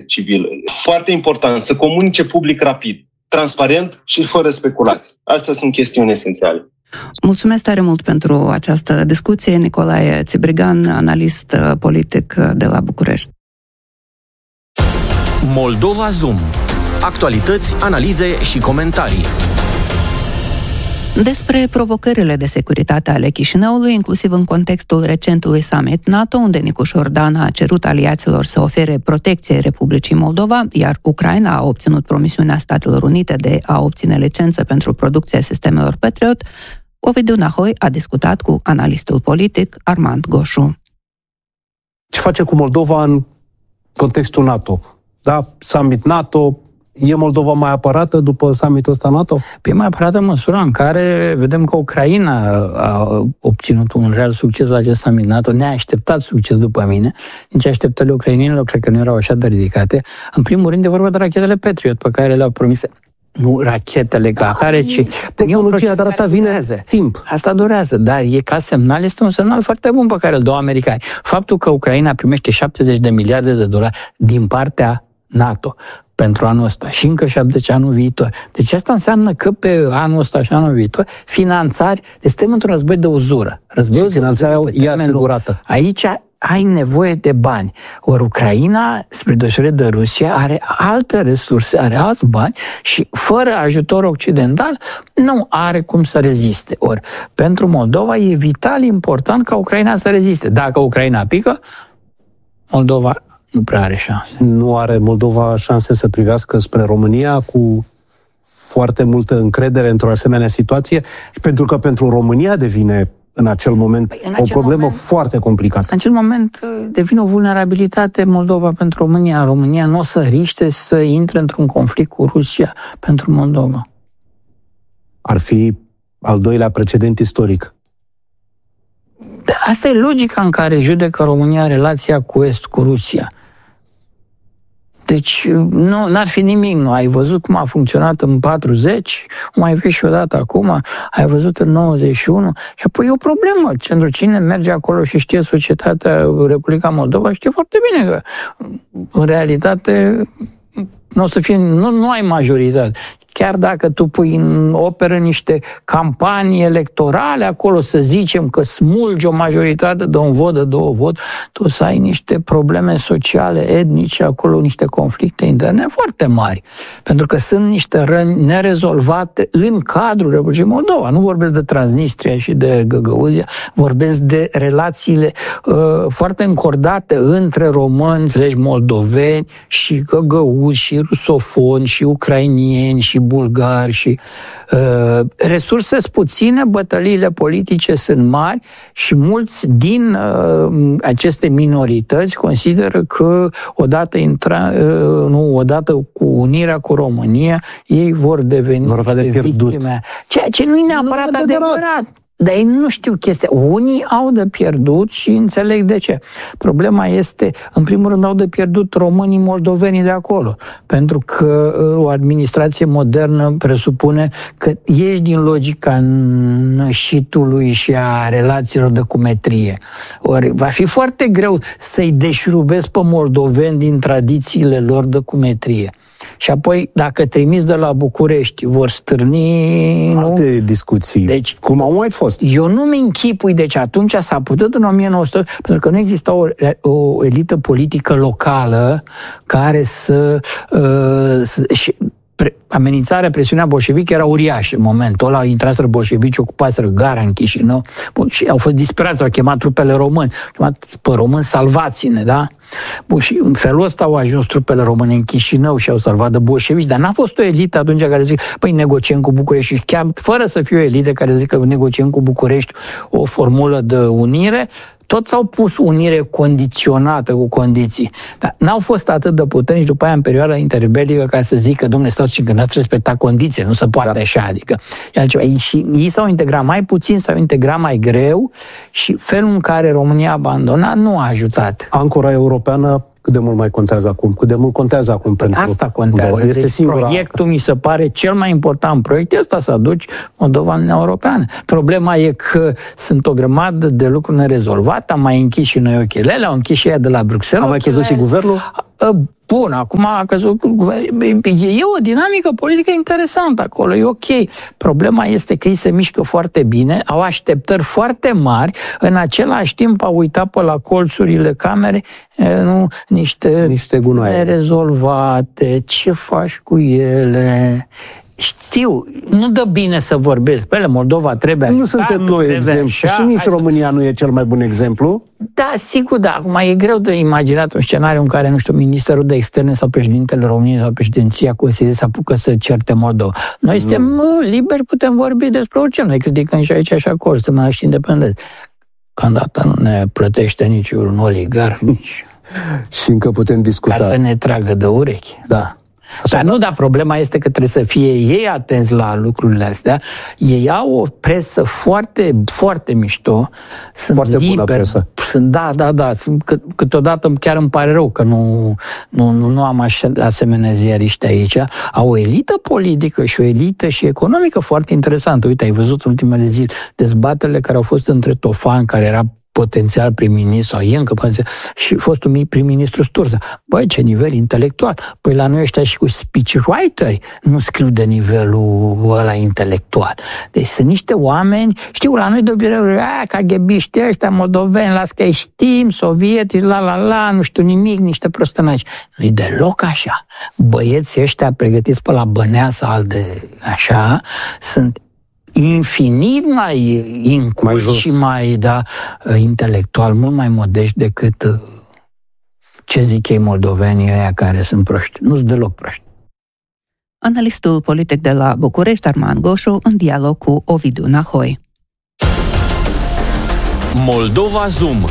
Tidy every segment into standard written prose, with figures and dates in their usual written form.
civilă. Foarte important să comunice public rapid, transparent și fără speculații. Astea sunt chestiuni esențiale. Mulțumesc tare mult pentru această discuție, Nicolae Țibrigan, analist politic de la București. Moldova Zoom. Actualități, analize și comentarii. Despre provocările de securitate ale Chișinăului, inclusiv în contextul recentului summit NATO, unde Nicu Șordan a cerut aliaților să ofere protecție Republicii Moldova, iar Ucraina a obținut promisiunea Statelor Unite de a obține licență pentru producția sistemelor Patriot, Ovidiu Nahoi a discutat cu analistul politic Armand Goșu. Ce face cu Moldova în contextul NATO? Da, summit NATO. E Moldova mai apărată după summitul ăsta NATO? Păi mai apărată în măsura în care vedem că Ucraina a obținut un real succes la acest summit NATO, neașteptat succes după mine. Nici așteptările ucrainienilor cred că nu erau așa de ridicate. În primul rând e vorba de rachetele Patriot pe care le-au promis. Nu rachetele ca atare, ci tehnologia, dar asta vine timp. Asta durează, dar e ca semnal, este un semnal foarte bun pe care îl dau americani. Faptul că Ucraina primește 70 de miliarde de dolari din partea NATO pentru anul ăsta și încă 70 anul viitor. Deci asta înseamnă că pe anul ăsta și anul viitor finanțari, deci suntem într-un război de uzură. Și finanțarea e asigurată. Aici ai nevoie de bani. Ori Ucraina, spre deosebire de Rusia, are alte resurse, are alți bani și fără ajutor occidental nu are cum să reziste. Ori pentru Moldova e vital important ca Ucraina să reziste. Dacă Ucraina pică, Moldova nu prea are șanse. Nu are Moldova șanse să privească spre România cu foarte multă încredere într-o asemenea situație? Pentru că pentru România devine în acel moment o problemă foarte complicată. În acel moment devine o vulnerabilitate Moldova pentru România. România nu o să riște să intre într-un conflict cu Rusia pentru Moldova. Ar fi al doilea precedent istoric. Asta e logica în care judecă România relația cu Est, cu Rusia. Deci n-ar fi nimic, nu. Ai văzut cum a funcționat în 40, mai vezi și odată acum, ai văzut în 91 și apoi e o problemă. Pentru cine merge acolo și știe societatea Republica Moldova, știe foarte bine că în realitate nu o să fie, nu ai majoritate. Chiar dacă tu operă niște campanii electorale acolo, să zicem că smulgi o majoritate de un vot, de două vot, tu o să ai niște probleme sociale, etnice, acolo niște conflicte interne foarte mari. Pentru că sunt niște răni nerezolvate în cadrul Republicii Moldova. Nu vorbesc de Transnistria și de Găgăuzia, vorbesc de relațiile foarte încordate între români, moldoveni și găgăuzi și rusofoni și ucrainieni și bulgari și resurse sunt puține, bătăliile politice sunt mari și mulți din aceste minorități consideră că odată cu unirea cu România ei vor deveni victime. Ceea ce nu e neapărat adevărat. Dar ei nu știu chestia. Unii au de pierdut și înțeleg de ce. Problema este, în primul rând, au de pierdut românii moldovenii de acolo. Pentru că o administrație modernă presupune că ieși din logica nășitului și a relațiilor de cumetrie. Ori va fi foarte greu să-i deșurubesc pe moldoveni din tradițiile lor de cumetrie. Și apoi, dacă trimiți de la București, vor stârni... Alte discuții. Deci, cum au mai fost? Eu nu-mi închipui, deci atunci s-a putut în 1900, pentru că nu exista o elită politică locală care amenințarea, presiunea bolșevică era uriașă în momentul ăla. Intraseră bolșevici, ocupaseră gara în Chișinău și au fost disperați, au chemat trupele români, au chemat pe români, salvați-ne, da? Bun, și în felul ăsta au ajuns trupele române în Chișinău și au salvat de bolșevici, dar n-a fost o elită atunci care zic, păi negociem cu București, și chiar fără să fie o elită care zic că negociem cu București o formulă de unire. Toți au pus unire condiționată cu condiții. Dar n-au fost atât de puternici după aia în perioada interbelică ca să zică, dom'le, stați că n-ați respectat condiții, nu se poate așa, adică. Și ei s-au integrat mai puțin, s-au integrat mai greu și felul în care România a abandonat nu a ajutat. Ancora europeană cât de mult mai contează acum? Cât de mult contează acum pentru... Asta contează. Este deci proiectul mi se pare cel mai important proiect ăsta, să aduci Moldova în Uniunea Europeană. Problema e că sunt o grămadă de lucruri nerezolvate, am mai închis și noi ochelele, au închis și ea de la Bruxelles. Am mai crezut și guvernul? spun, acum a căzut... E o dinamică politică interesantă acolo, e ok. Problema este că ei se mișcă foarte bine, au așteptări foarte mari, în același timp au uitat pe la colțurile camerei, niște gunoaie nerezolvate, ce faci cu ele... Știu, nu dă bine să vorbesc. Pe Moldova trebuie așa. Nu suntem noi exemplu și nici România nu e cel mai bun exemplu. Da, sigur, da. Acum e greu de imaginat un scenariu în care, nu știu, ministrul de externe sau președintele României sau președinția Consiliului se apucă să certe Moldova. Noi suntem liberi, putem vorbi despre orice. Noi criticăm și aici și acolo, suntem și independenți. Candidata nu ne plătește niciun oligarh, nici... Și încă putem discuta. Ca să ne tragă de urechi. Da. Dar problema este că trebuie să fie ei atenți la lucrurile astea. Ei au o presă foarte, foarte mișto. Sunt foarte liberi, bună presă. Da. Câteodată chiar îmi pare rău că nu am asemenea ziariști aici. Au o elită politică și o elită și economică foarte interesantă. Uite, ai văzut în ultimele zile dezbaterile care au fost între Tofan, care era potențial prim-ministru, sau e încă potențial, și fostul prim-ministru Sturza. Băi, ce nivel intelectual! Păi la noi ăștia și cu speechwriteri nu scriu de nivelul ăla intelectual. Deci sunt niște oameni, știu, la noi de obicei, KGB-știi ăștia, moldoveni, las că știm, sovietici, nu știu nimic, niște prostănaci. Nu-i deloc așa. Băieții ăștia pregătiți pe la Băneasa, așa, sunt infinit mai inculți și mai intelectual, mult mai modești decât ce zic ei moldovenii ăia care sunt proști. Nu sunt deloc proști. Analistul politic de la București, Arman Goșu, în dialog cu Ovidiu Nahoi. Moldova Zoom.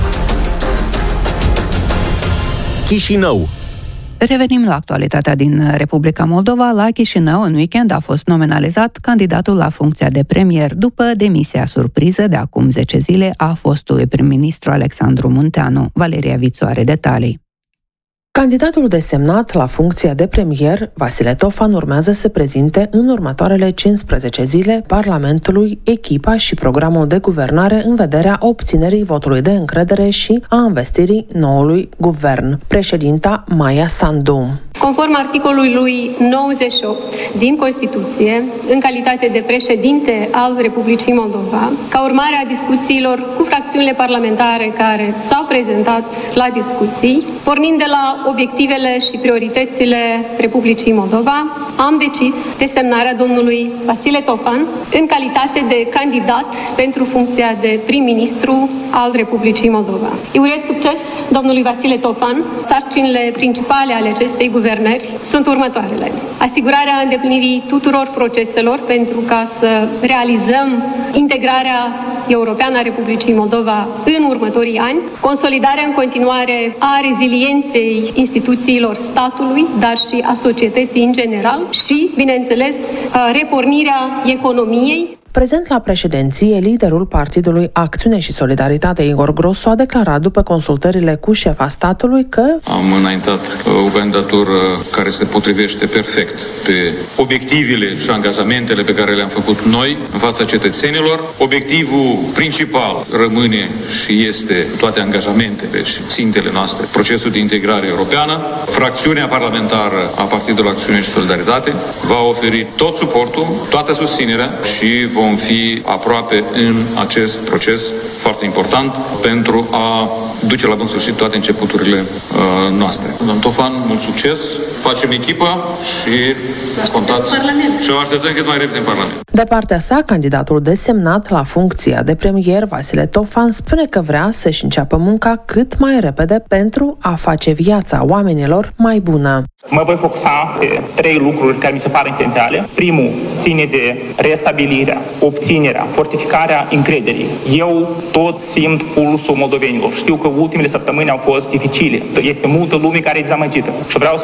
Chișinău. Revenim la actualitatea din Republica Moldova. La Chișinău, în weekend, a fost nominalizat candidatul la funcția de premier după demisia surpriză de acum 10 zile a fostului prim-ministru Alexandru Munteanu. Valeria Vițu are detalii. Candidatul desemnat la funcția de premier, Vasile Tofan, urmează să prezinte în următoarele 15 zile Parlamentului echipa și programul de guvernare în vederea obținerii votului de încredere și a investirii noului guvern. Președinta Maia Sandu. Conform articolului 98 din Constituție, în calitate de președinte al Republicii Moldova, ca urmare a discuțiilor cu fracțiunile parlamentare care s-au prezentat la discuții, pornind de la obiectivele și prioritățile Republicii Moldova, am decis desemnarea domnului Vasile Tofan în calitate de candidat pentru funcția de prim-ministru al Republicii Moldova. Îi urez succes domnului Vasile Tofan. Sarcinile principale ale acestei guvernări sunt următoarele: asigurarea îndeplinirii tuturor proceselor pentru ca să realizăm integrarea europeană a Republicii Moldova în următorii ani, consolidarea în continuare a rezilienței instituțiilor statului, dar și a societății în general și, bineînțeles, repornirea economiei. Prezent la președinție, liderul Partidului Acțiune și Solidaritate, Igor Grosu, a declarat după consultările cu șefa statului că am înaintat o candidatură care se potrivește perfect pe obiectivele și angajamentele pe care le-am făcut noi în fața cetățenilor. Obiectivul principal rămâne și este toate angajamentele și țintele noastre, procesul de integrare europeană. Fracțiunea parlamentară a Partidului Acțiune și Solidaritate va oferi tot suportul, toată susținerea și vom fi aproape în acest proces foarte important pentru a duce la bun sfârșit toate începuturile noastre. Domnul Tofan, mult succes, facem echipă și contați și o așteptăm cât mai repede în Parlament. De partea sa, candidatul desemnat la funcția de premier, Vasile Tofan, spune că vrea să-și înceapă munca cât mai repede pentru a face viața oamenilor mai bună. Mă voi focusa pe 3 lucruri care mi se par esențiale. Primul ține de restabilirea, obținerea, fortificarea încrederii. Eu tot simt pulsul moldovenilor. Știu că ultimele săptămâni au fost dificile. Este multă lume care e dezamăgită. Și vreau să vă asigur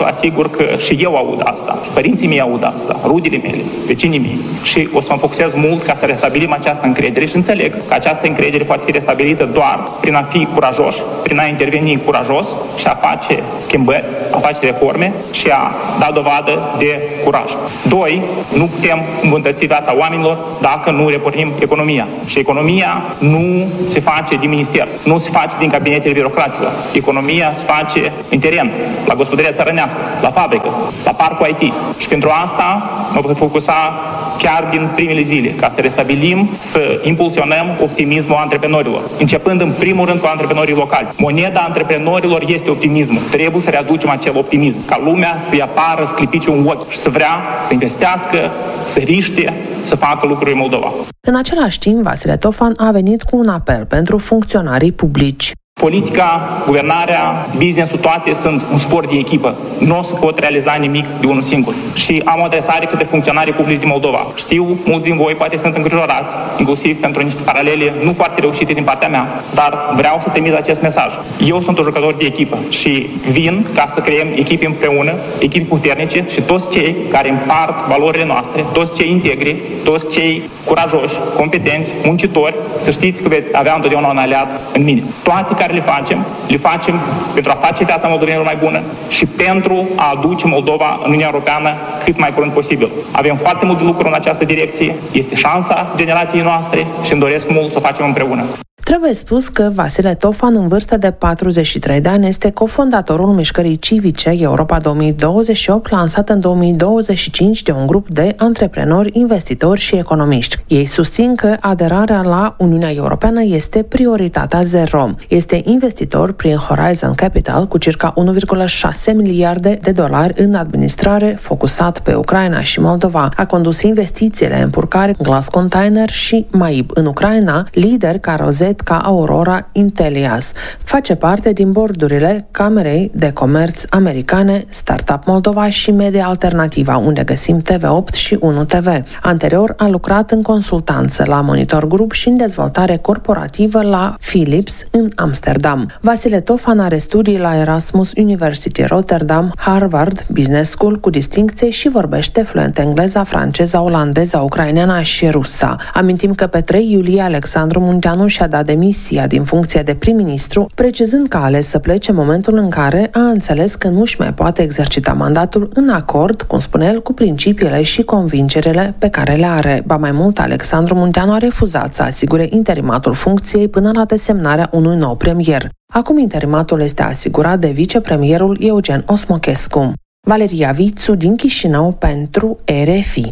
sigur că și eu aud asta, părinții mei aud asta, rudele mele, vecinii mei. Și o să mă focusez mult ca să restabilim această încredere și înțeleg că această încredere poate fi restabilită doar prin a fi curajoși, prin a interveni curajos și a face schimbări, a face reforme și a da dovadă de curaj. 2. Nu putem îmbunătăți viața oamenilor dacă nu repornim economia. Și economia nu se face din minister, nu se face din cabinetele birocraților. Economia se face în teren, la gospodăria țărănească, la fabrică, la parcul IT. Și pentru asta mă pot focusa chiar din primele zile, ca să restabilim, să impulsionăm optimismul antreprenorilor, începând în primul rând cu antreprenorii locali. Moneda antreprenorilor este optimismul. Trebuie să readucem acel optimism, ca lumea să-i apară sclipiciul în ochi și să vrea să investească, să riște, să facă lucruri în Moldova. În același timp, Vasile Tofan a venit cu un apel pentru funcționarii publici. Politica, guvernarea, business-ul, toate sunt un sport de echipă. Nu o să pot realiza nimic de unul singur. Și am o adresare către funcționarii publici din Moldova. Știu, mulți din voi poate sunt îngrijorați, inclusiv pentru niște paralele nu foarte reușite din partea mea, dar vreau să trimit acest mesaj. Eu sunt un jucător de echipă și vin ca să creăm echipe împreună, echipe puternice și toți cei care împart valorile noastre, toți cei integri, toți cei curajoși, competenți, muncitori, să știți că veți avea întotdeauna un aliat în mine. Toate care le facem pentru a face viața moldovenilor mai bună și pentru a aduce Moldova în Uniunea Europeană cât mai curând posibil. Avem foarte mult de lucru în această direcție, este șansa generației noastre și îmi doresc mult să facem împreună. Trebuie spus că Vasile Tofan, în vârstă de 43 de ani, este cofondatorul mișcării civice Europa 2028, lansat în 2025 de un grup de antreprenori, investitori și economiști. Ei susțin că aderarea la Uniunea Europeană este prioritatea zero. Este investitor prin Horizon Capital cu circa 1,6 miliarde de dolari în administrare, focusat pe Ucraina și Moldova. A condus investițiile în Purcari, Glass Container și Maib în Ucraina, lider ca rozet ca Aurora Intelias. Face parte din bordurile Camerei de Comerț americane, Startup Moldova și Media Alternativa, unde găsim TV8 și 1TV. Anterior a lucrat în consultanță la Monitor Group și în dezvoltare corporativă la Philips în Amsterdam. Vasile Tofan are studii la Erasmus University Rotterdam, Harvard Business School cu distincție și vorbește fluent engleza, franceza, olandeza, ucraineana și rusa. Amintim că pe 3 iulie Alexandru Munteanu și-a dat demisia din funcția de prim-ministru, precizând că a ales să plece în momentul în care a înțeles că nu-și mai poate exercita mandatul în acord, cum spune el, cu principiile și convingerile pe care le are. Ba mai mult, Alexandru Munteanu a refuzat să asigure interimatul funcției până la desemnarea unui nou premier. Acum interimatul este asigurat de vicepremierul Eugen Osmochescu. Valeria Vițu din Chișinău pentru RFI.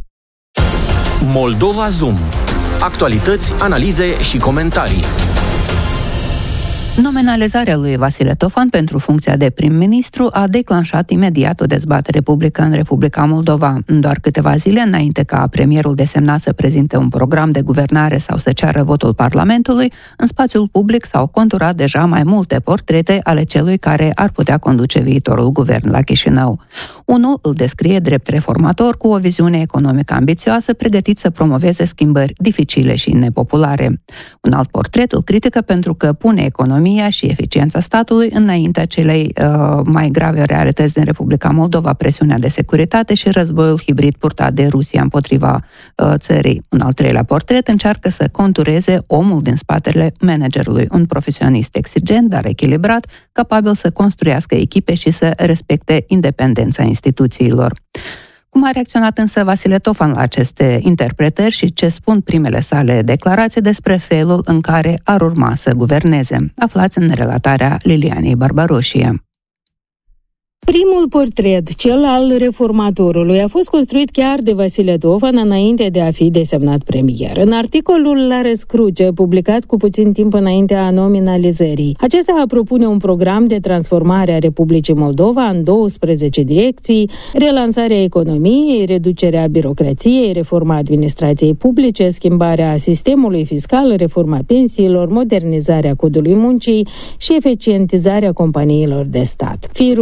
Moldova Zoom. Actualități, analize și comentarii. Nominalizarea lui Vasile Tofan pentru funcția de prim-ministru a declanșat imediat o dezbatere publică în Republica Moldova. În doar câteva zile înainte ca premierul desemnat să prezinte un program de guvernare sau să ceară votul Parlamentului, în spațiul public s-au conturat deja mai multe portrete ale celui care ar putea conduce viitorul guvern la Chișinău. Unul îl descrie drept reformator cu o viziune economică ambițioasă, pregătit să promoveze schimbări dificile și nepopulare. Un alt portret îl critică pentru că pune economia și eficiența statului înaintea celei mai grave realități din Republica Moldova, presiunea de securitate și războiul hibrid purtat de Rusia împotriva țării. Un al treilea portret încearcă să contureze omul din spatele managerului, un profesionist exigent, dar echilibrat, capabil să construiască echipe și să respecte independența instituțiilor. Cum a reacționat însă Vasile Tofan la aceste interpretări și ce spun primele sale declarații despre felul în care ar urma să guverneze? Aflați în relatarea Lilianei Barbaroșie. Primul portret, cel al reformatorului, a fost construit chiar de Vasile Tofan înainte de a fi desemnat premier. În articolul La Răscruce, publicat cu puțin timp înaintea nominalizării, acesta propune un program de transformare a Republicii Moldova în 12 direcții: relansarea economiei, reducerea birocrației, reforma administrației publice, schimbarea sistemului fiscal, reforma pensiilor, modernizarea codului muncii și eficientizarea companiilor de stat. Firul roșu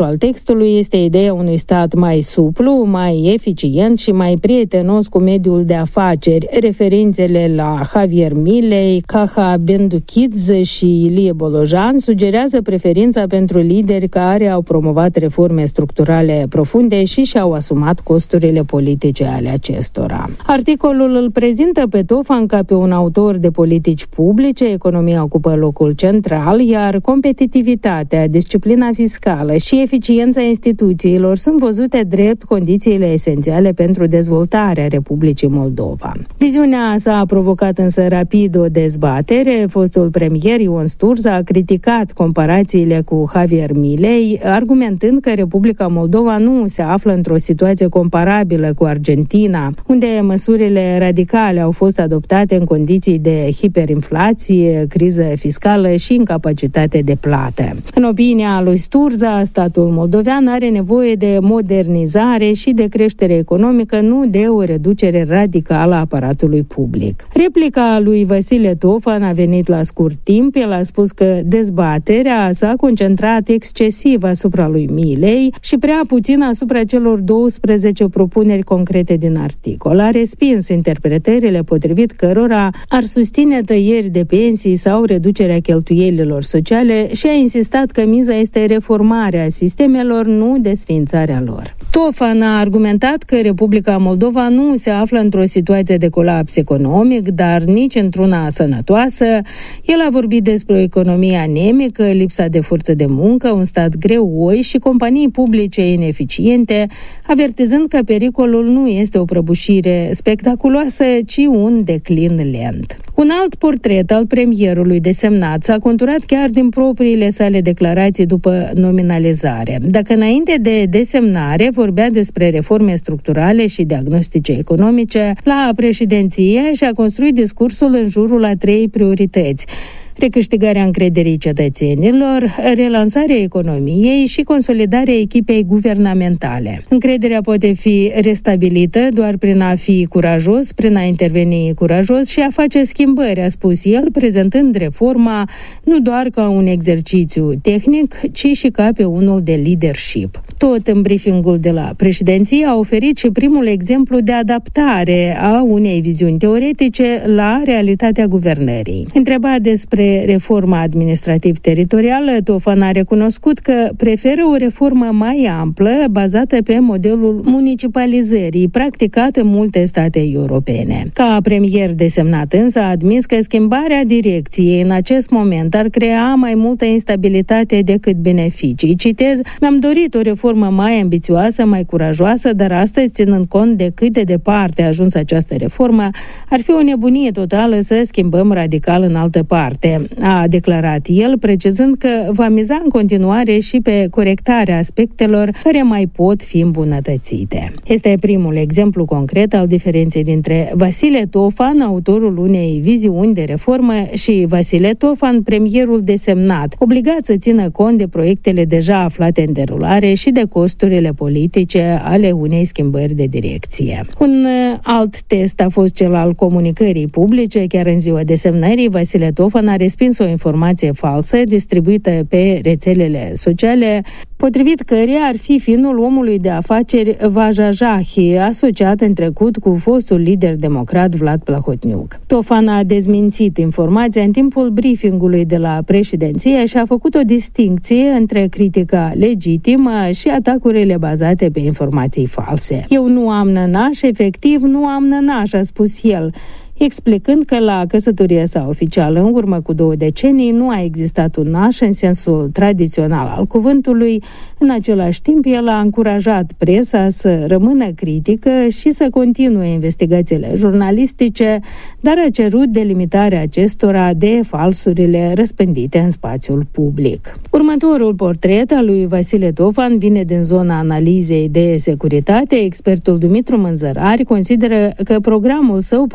făgașul al textului este ideea unui stat mai suplu, mai eficient și mai prietenos cu mediul de afaceri. Referințele la Javier Milei, Caja Benduchidze și Ilie Bolojan sugerează preferința pentru lideri care au promovat reforme structurale profunde și și-au asumat costurile politice ale acestora. Articolul îl prezintă pe Tofan ca pe un autor de politici publice, economia ocupă locul central, iar competitivitatea, disciplina fiscală și eficiența instituțiilor sunt văzute drept condițiile esențiale pentru dezvoltarea Republicii Moldova. Viziunea sa a provocat însă rapid o dezbatere. Fostul premier Ion Sturza a criticat comparațiile cu Javier Milei, argumentând că Republica Moldova nu se află într-o situație comparabilă cu Argentina, unde măsurile radicale au fost adoptate în condiții de hiperinflație, criză fiscală și incapacitate de plată. În opinia lui Sturza, statul moldovean are nevoie de modernizare și de creștere economică, nu de o reducere radicală a aparatului public. Replica lui Vasile Tofan a venit la scurt timp. El a spus că dezbaterea s-a concentrat excesiv asupra lui Milei și prea puțin asupra celor 12 propuneri concrete din articol. A respins interpretările potrivit cărora ar susține tăieri de pensii sau reducerea cheltuielilor sociale și a insistat că miza este reformarea sistemelor, nu desființarea lor. Tofan a argumentat că Republica Moldova nu se află într-o situație de colaps economic, dar nici într-una sănătoasă. El a vorbit despre o economie anemică, lipsa de forță de muncă, un stat greoi și companii publice ineficiente, avertizând că pericolul nu este o prăbușire spectaculoasă, ci un declin lent. Un alt portret al premierului desemnat s-a conturat chiar din propriile sale declarații după nominalizare. Dacă înainte de desemnare vorbea despre reforme structurale și diagnostice economice, la președinție și-a construit discursul în jurul a 3 priorități: recâștigarea încrederii cetățenilor, relansarea economiei și consolidarea echipei guvernamentale. Încrederea poate fi restabilită doar prin a fi curajos, prin a interveni curajos și a face schimbări, a spus el, prezentând reforma nu doar ca un exercițiu tehnic, ci și ca pe unul de leadership. Tot în briefingul de la președinție a oferit și primul exemplu de adaptare a unei viziuni teoretice la realitatea guvernării. Întrebat despre reforma administrativ-teritorială, Tofan a recunoscut că preferă o reformă mai amplă, bazată pe modelul municipalizării, practicat în multe state europene. Ca premier desemnat însă a admis că schimbarea direcției în acest moment ar crea mai multă instabilitate decât beneficii. Citez: "Mi-am dorit o reformă mai ambițioasă, mai curajoasă, dar astăzi, ținând cont de cât de departe a ajuns această reformă, ar fi o nebunie totală să schimbăm radical în altă parte", a declarat el, precizând că va miza în continuare și pe corectarea aspectelor care mai pot fi îmbunătățite. Este primul exemplu concret al diferenței dintre Vasile Tofan, autorul unei viziuni de reformă, și Vasile Tofan, premierul desemnat, obligat să țină cont de proiectele deja aflate în derulare și de costurile politice ale unei schimbări de direcție. Un alt test a fost cel al comunicării publice. Chiar în ziua desemnării, Vasile Tofan a respins o informație falsă distribuită pe rețelele sociale, potrivit căreia ar fi finul omului de afaceri Vajajahi, asociat în trecut cu fostul lider democrat Vlad Plahotniuc. Tofan a dezmințit informația în timpul briefingului de la președinție și a făcut o distincție între critica legitimă și atacurile bazate pe informații false. "Eu nu am nănaș, efectiv nu am nănaș", a spus el, explicând că la căsătoria sa oficială în urmă cu 2 decenii nu a existat un naș în sensul tradițional al cuvântului. În același timp, el a încurajat presa să rămână critică și să continue investigațiile jurnalistice, dar a cerut delimitarea acestora de falsurile răspândite în spațiul public. Următorul portret al lui Vasile Tofan vine din zona analizei de securitate. Expertul Dumitru Mânzărari consideră că programul său pornește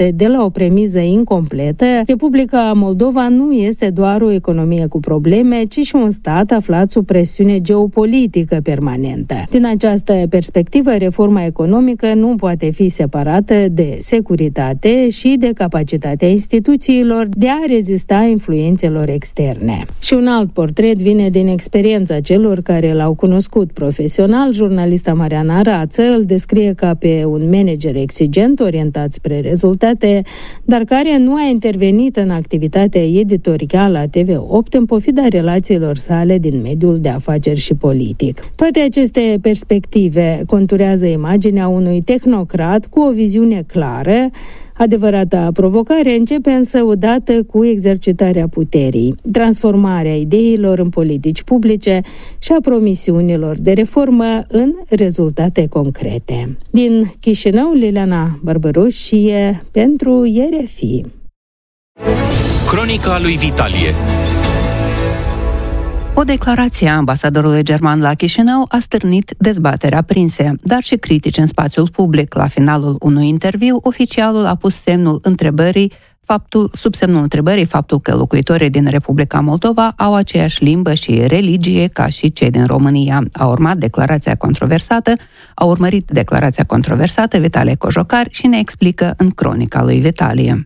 pornește de la o premiză incompletă. Republica Moldova nu este doar o economie cu probleme, ci și un stat aflat sub presiune geopolitică permanentă. Din această perspectivă, reforma economică nu poate fi separată de securitate și de capacitatea instituțiilor de a rezista influențelor externe. Și un alt portret vine din experiența celor care l-au cunoscut profesional. Jurnalista Mariana Rață îl descrie ca pe un manager exigent, orientat spre rezultate, dar care nu a intervenit în activitatea editorială a TV8 în pofida relațiilor sale din mediul de afaceri și politic. Toate aceste perspective conturează imaginea unui tehnocrat cu o viziune clară. Adevărata provocare începe însă odată cu exercitarea puterii, transformarea ideilor în politici publice și a promisiunilor de reformă în rezultate concrete. Din Chișinău, Liliana Barbăruș pentru RFI. Cronica lui Vitalie. O declarație a ambasadorului german la Chișinău a stârnit dezbateri aprinse, dar și critici în spațiul public. La finalul unui interviu, oficialul a pus sub semnul întrebării faptul că locuitorii din Republica Moldova au aceeași limbă și religie ca și cei din România. A urmărit declarația controversată Vitalie Cojocar și ne explică în cronica lui Vitalie.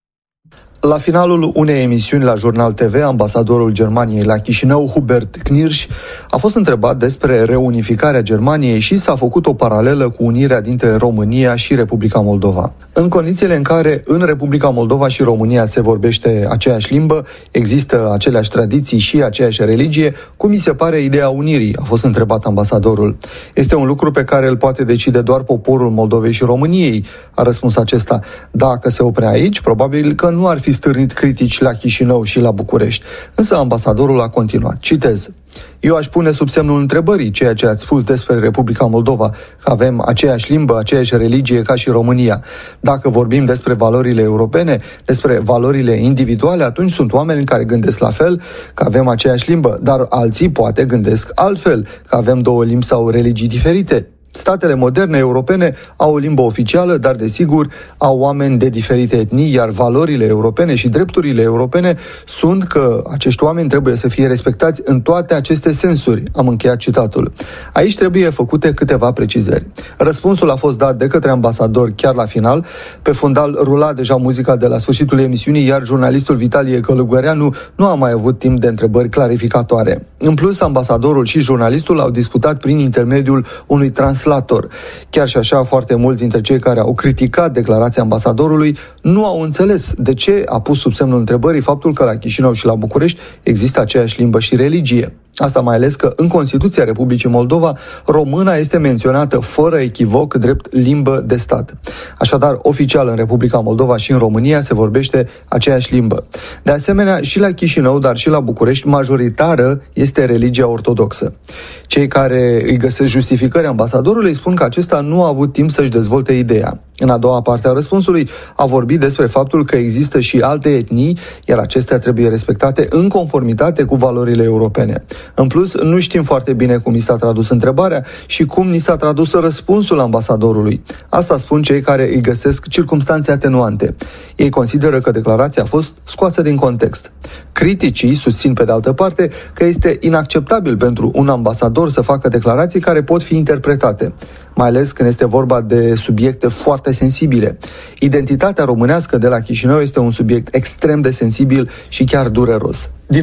La finalul unei emisiuni la Jurnal TV, ambasadorul Germaniei la Chișinău, Hubert Knirsch, a fost întrebat despre reunificarea Germaniei și s-a făcut o paralelă cu unirea dintre România și Republica Moldova. În condițiile în care în Republica Moldova și România se vorbește aceeași limbă, există aceleași tradiții și aceeași religie, cum mi se pare ideea unirii, a fost întrebat ambasadorul. Este un lucru pe care îl poate decide doar poporul Moldovei și României, a răspuns acesta. Dacă se oprea aici, probabil că nu ar fi stârnit critici la Chișinău și la București. Însă ambasadorul a continuat. Citez. Eu aș pune sub semnul întrebării ceea ce ați spus despre Republica Moldova, că avem aceeași limbă, aceeași religie ca și România. Dacă vorbim despre valorile europene, despre valorile individuale, atunci sunt oameni care gândesc la fel, că avem aceeași limbă, dar alții poate gândesc altfel, că avem două limbi sau religii diferite. Statele moderne europene au o limbă oficială, dar desigur au oameni de diferite etnii, iar valorile europene și drepturile europene sunt că acești oameni trebuie să fie respectați în toate aceste sensuri. Am încheiat citatul. Aici trebuie făcute câteva precizări. Răspunsul a fost dat de către ambasador chiar la final. Pe fundal rula deja muzica de la sfârșitul emisiunii, iar jurnalistul Vitalie Călugăreanu nu a mai avut timp de întrebări clarificatoare. În plus, ambasadorul și jurnalistul au discutat prin intermediul unui translator. Chiar și așa, foarte mulți dintre cei care au criticat declarația ambasadorului nu au înțeles de ce a pus sub semnul întrebării faptul că la Chișinău și la București există aceeași limbă și religie. Asta mai ales că în Constituția Republicii Moldova, româna este menționată fără echivoc drept limbă de stat. Așadar, oficial în Republica Moldova și în România se vorbește aceeași limbă. De asemenea, și la Chișinău, dar și la București, majoritară este religia ortodoxă. Cei care îi găsesc justificări ambasadorului spun că acesta nu a avut timp să-și dezvolte ideea. În a doua parte a răspunsului a vorbit despre faptul că există și alte etnii, iar acestea trebuie respectate în conformitate cu valorile europene. În plus, nu știm foarte bine cum ni s-a tradus întrebarea și cum ni s-a tradus răspunsul ambasadorului. Asta spun cei care îi găsesc circumstanțe atenuante. Ei consideră că declarația a fost scoasă din context. Criticii susțin pe de altă parte că este inacceptabil pentru un ambasador să facă declarații care pot fi interpretate, mai ales când este vorba de subiecte foarte sensibile. Identitatea românească de la Chișinău este un subiect extrem de sensibil și chiar dureros. Din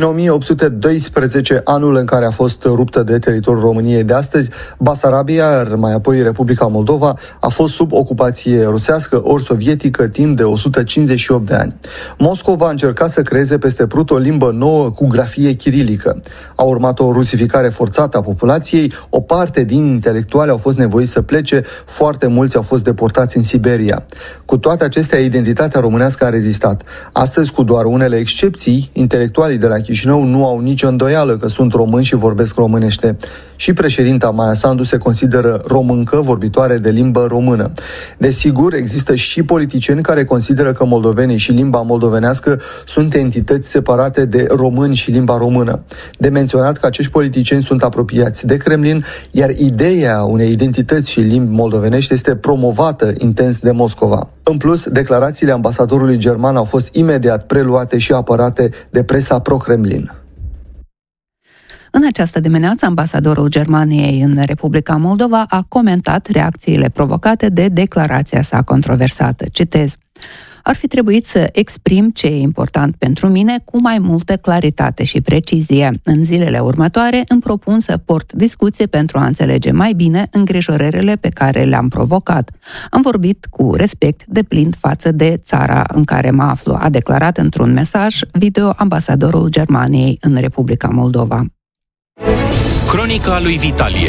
1812, anul în care a fost ruptă de teritoriul României de astăzi, Basarabia, iar mai apoi Republica Moldova, a fost sub ocupație rusească ori sovietică timp de 158 de ani. Moscova a încercat să creeze peste Prut o limbă nouă cu grafie chirilică. A urmat o rusificare forțată a populației, o parte din intelectuali au fost nevoiți să plece, foarte mulți au fost deportați în Siberia. Cu toate acestea, identitatea românească a rezistat. Astăzi, cu doar unele excepții, intelectualii de la Chișinău nu au nicio îndoială că sunt români și vorbesc românește. Și președinta Maia Sandu se consideră româncă vorbitoare de limbă română. Desigur, există și politicieni care consideră că moldovenii și limba moldovenească sunt entități separate de români și limba română. De menționat că acești politicieni sunt apropiați de Kremlin, iar ideea unei identități și limbi moldovenești este promovată intens de Moscova. În plus, declarațiile ambasadorului german au fost imediat preluate și apărate de presa pro-Kremlin. În această dimineață, ambasadorul Germaniei în Republica Moldova a comentat reacțiile provocate de declarația sa controversată. Citez: ar fi trebuit să exprim ce e important pentru mine cu mai multă claritate și precizie. În zilele următoare îmi propun să port discuție pentru a înțelege mai bine îngrijorările pe care le-am provocat. Am vorbit cu respect deplin față de țara în care mă aflu, a declarat într-un mesaj video ambasadorul Germaniei în Republica Moldova. Cronica lui Vitalie.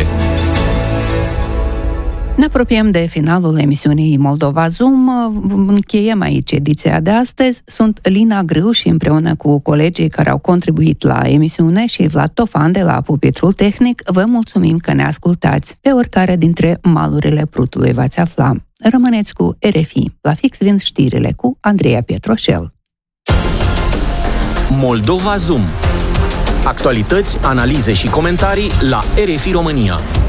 Ne apropiem de finalul emisiunii Moldova Zoom. Încheiem aici ediția de astăzi. Sunt Lina Grâu și împreună cu colegii care au contribuit la emisiune și Vlad Tofan de la pupitrul tehnic, vă mulțumim că ne ascultați. Pe oricare dintre malurile Prutului v-ați afla. Rămâneți cu RFI. La fix vin știrile cu Andreea Pietroșel. Moldova Zoom. Actualități, analize și comentarii la RFI România.